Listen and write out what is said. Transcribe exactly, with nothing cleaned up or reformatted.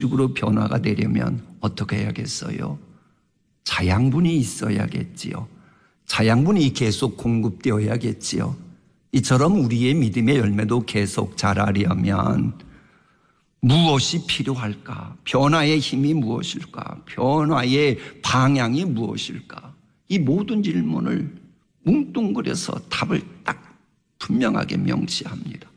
식으로 변화가 되려면 어떻게 해야겠어요? 자양분이 있어야겠지요. 자양분이 계속 공급되어야겠지요. 이처럼 우리의 믿음의 열매도 계속 자라려면 무엇이 필요할까? 변화의 힘이 무엇일까? 변화의 방향이 무엇일까? 이 모든 질문을 뭉뚱그려서 답을 딱 분명하게 명시합니다.